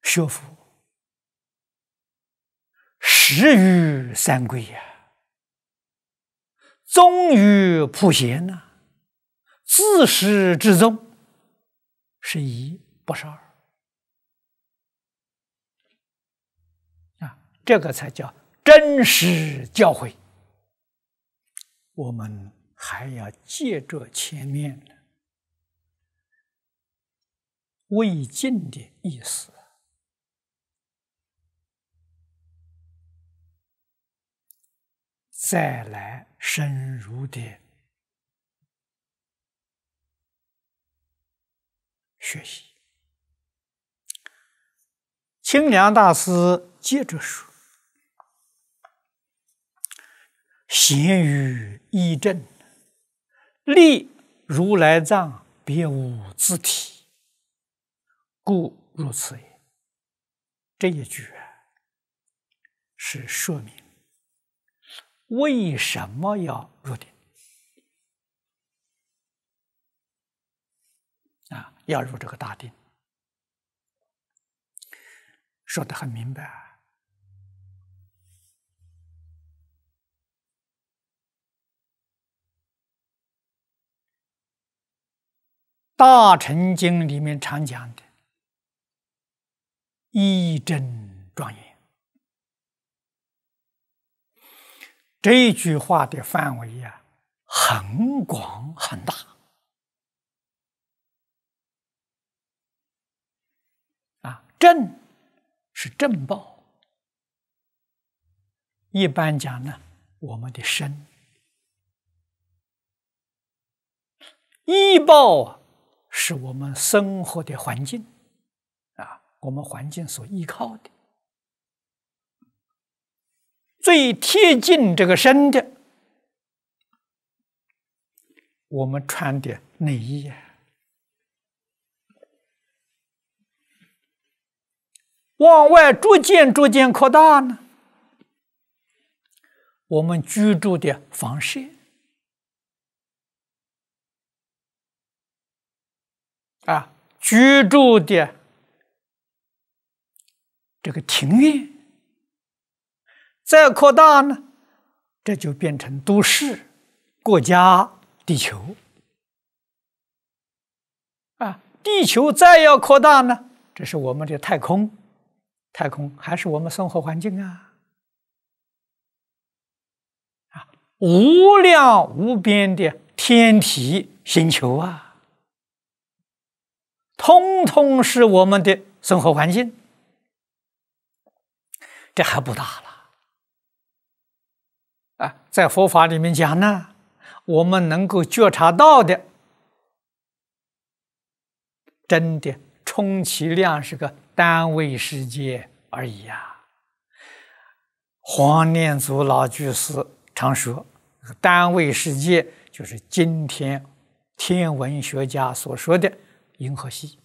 学佛始于三归呀，终于普贤呐，自始至终是一不是二啊，这个才叫真实教诲。我们还要借着前面的未尽的意思，再来深入的学习。清凉大师接着说：“贤于一正，立如来藏，别无自体，故如此也。”这一句是说明为什么要入定啊？要入这个大定，说得很明白。大乘经里面常讲的一真庄严，这句话的范围啊很广很大啊。正是正报，一般讲呢，我们的身；依报是我们生活的环境啊，我们环境所依靠的。最贴近这个身的，我们穿的内衣啊，往外逐渐扩大呢，我们居住的房舍啊，居住的这个庭院，再扩大呢，这就变成都市、国家、地球啊。地球再要扩大呢，这是我们的太空，太空还是我们生活环境啊。无量无边的天体星球啊，通通是我们的生活环境，这还不大了啊！在佛法里面讲呢，我们能够觉察到的，真的充其量是个单位世界而已呀。黄念祖老居士常说，单位世界就是今天天文学家所说的银河系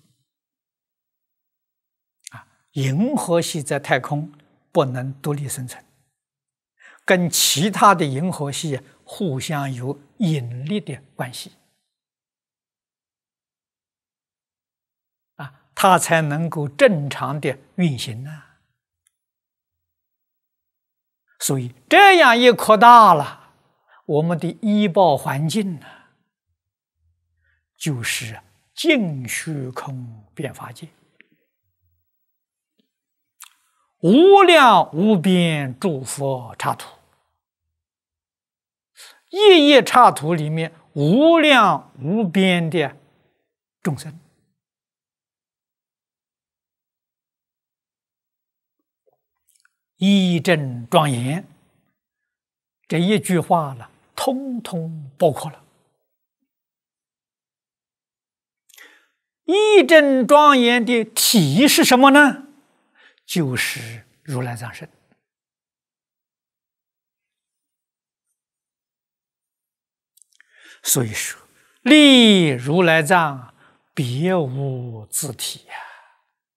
啊。银河系在太空不能独立生存，跟其他的银河系互相有引力的关系啊，它才能够正常的运行啊。所以这样一扩大了，我们的依报环境呢，就是净虚空变法界，无量无边诸佛刹土，一一刹土里面无量无边的众生，一真庄严，这一句话呢，通通包括了。一真庄严的体是什么呢？就是如来藏身。所以说，立如来藏，别无自体呀。